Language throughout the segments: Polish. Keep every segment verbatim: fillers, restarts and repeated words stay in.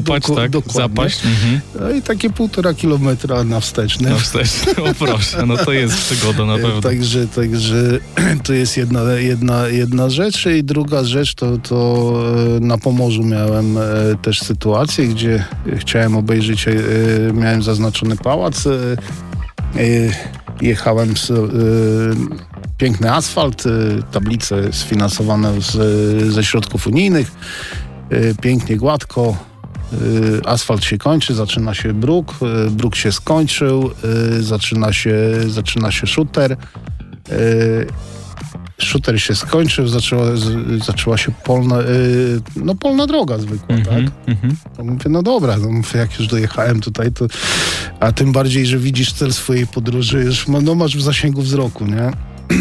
złapać, doku, tak? Dokładnie. Zapaść. Mhm. No i takie półtora kilometra na wsteczny. Na wsteczny, o proszę, no to jest przygoda na pewno. Także, także to jest jedna, jedna, jedna rzecz i druga rzecz to, to na Pomorzu miałem też sytuację, gdzie chciałem obejrzeć, miałem zaznaczony pałac, jechałem z, piękny asfalt, tablice sfinansowane z, ze środków unijnych, pięknie, gładko. Asfalt się kończy, zaczyna się bruk, bruk się skończył, zaczyna się, zaczyna się shooter. Shooter się skończył, zaczęła, zaczęła się polna, no polna droga zwykła, mm-hmm, tak? Mm-hmm. To mówię, no dobra, no mówię, jak już dojechałem tutaj, to, a tym bardziej, że widzisz cel swojej podróży, już no masz w zasięgu wzroku, nie?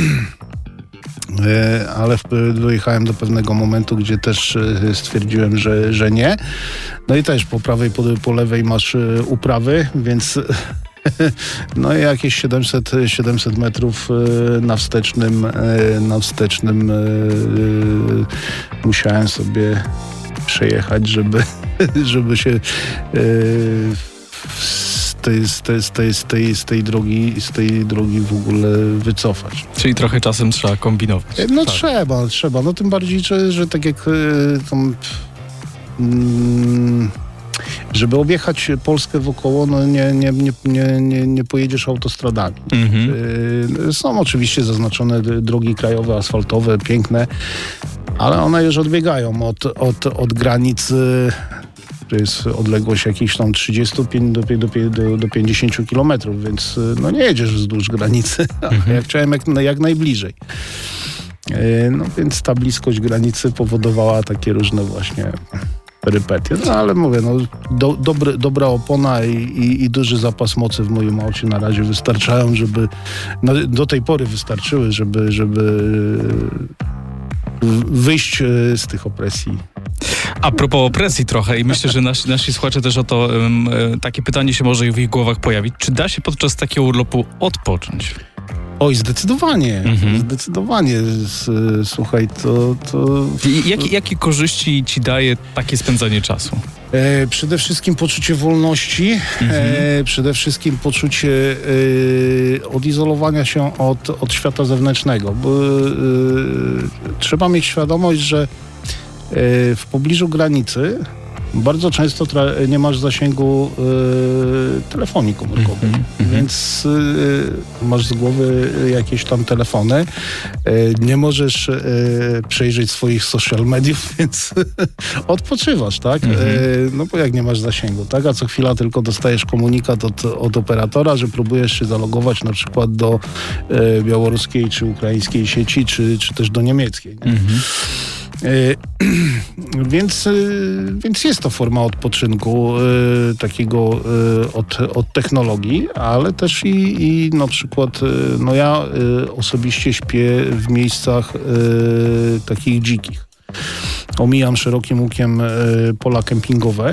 Ale dojechałem do pewnego momentu, gdzie też stwierdziłem, że, że nie. No i też po prawej, po, po lewej masz uprawy, więc no i jakieś siedemset, siedemset metrów na wstecznym, na wstecznym musiałem sobie przejechać, żeby, żeby się z tej, z, tej, z, tej, z, tej, z tej drogi z tej drogi w ogóle wycofać. Czyli trochę czasem trzeba kombinować. No tak. trzeba, trzeba. No tym bardziej, że, że tak jak tam, mm, żeby objechać Polskę wokoło, no nie, nie, nie, nie, nie, nie pojedziesz autostradami. Mhm. Są oczywiście zaznaczone drogi krajowe, asfaltowe, piękne, ale one już odbiegają od, od, od granic. To jest odległość jakichś tam trzydzieści do, do, do, do pięćdziesięciu kilometrów, więc no nie jedziesz wzdłuż granicy, mhm. ja chciałem jak, jak najbliżej. No więc ta bliskość granicy powodowała takie różne właśnie perypetie. No ale mówię, no do, dobry, dobra opona i, i, i duży zapas mocy w moim aucie na razie wystarczają, żeby no, do tej pory wystarczyły, żeby, żeby wyjść z tych opresji. A propos opresji trochę i myślę, że nasi, nasi słuchacze też o to um, takie pytanie się może w ich głowach pojawić. Czy da się podczas takiego urlopu odpocząć? Oj, zdecydowanie. Mhm. Zdecydowanie. Słuchaj, to... to... Jakie, jakie korzyści ci daje takie spędzanie czasu? E, przede wszystkim poczucie wolności, mhm. e, przede wszystkim poczucie e, odizolowania się od, od świata zewnętrznego. Bo, e, trzeba mieć świadomość, że e, w pobliżu granicy bardzo często tra- nie masz zasięgu y, telefonii komórkowej, mm-hmm. więc y, masz z głowy jakieś tam telefony, y, nie możesz y, przejrzeć swoich social mediów, więc odpoczywasz, tak? Mm-hmm. Y, no bo jak nie masz zasięgu, tak? A co chwila tylko dostajesz komunikat od, od operatora, że próbujesz się zalogować na przykład do y, białoruskiej czy ukraińskiej sieci, czy, czy też do niemieckiej. Nie? Mm-hmm. Więc, więc jest to forma odpoczynku takiego od, od technologii, ale też i, i na przykład no ja osobiście śpię w miejscach takich dzikich. Omijam szerokim łukiem pola kempingowe.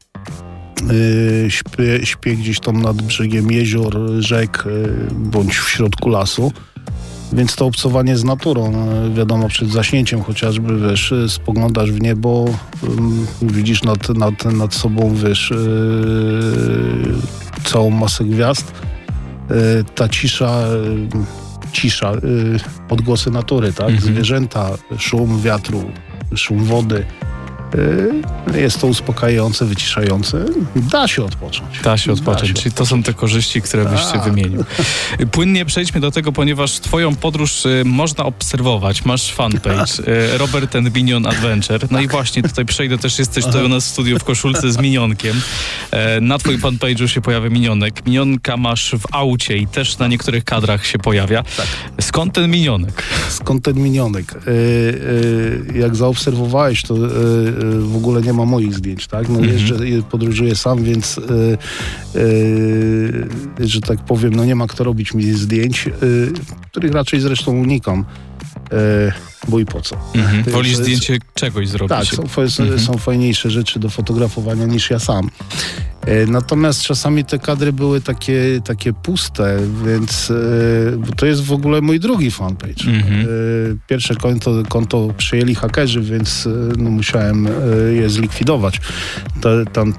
Śpię, śpię gdzieś tam nad brzegiem jezior, rzek bądź w środku lasu. Więc to obcowanie z naturą, wiadomo, przed zaśnięciem chociażby, wiesz, spoglądasz w niebo, um, widzisz nad, nad, nad sobą, wiesz, yy, całą masę gwiazd. Yy, ta cisza, yy, cisza, yy, odgłosy natury, tak? Mhm. Zwierzęta, szum wiatru, szum wody. Jest to uspokajające, wyciszające. Da się odpocząć. Da się odpocząć. Da się Czyli odpocząć. To są te korzyści, które byś się wymienił. Płynnie przejdźmy do tego, ponieważ twoją podróż y, można obserwować. Masz fanpage y, Robert and Minion Adventure. No i właśnie tutaj przejdę, też jesteś tutaj u nas w studiu w koszulce z minionkiem. E, na twoim fanpage'u się pojawia minionek. Minionka masz w aucie i też na niektórych kadrach się pojawia. Tak. Skąd ten minionek? Skąd ten minionek? E, e, jak zaobserwowałeś, to e, w ogóle nie ma moich zdjęć, tak? No jeżdżę, podróżuję sam, więc yy, yy, że tak powiem, no nie ma kto robić mi zdjęć, yy, których raczej zresztą unikam. Yy, bo i po co? Mhm. Wolisz jest, zdjęcie czegoś zrobić? Tak, są, są, mhm. są fajniejsze rzeczy do fotografowania niż ja sam. Natomiast czasami te kadry były takie, takie puste, więc bo to jest w ogóle mój drugi fanpage. Mm-hmm. Pierwsze konto, konto przejęli hakerzy, więc no, musiałem je zlikwidować. To, tam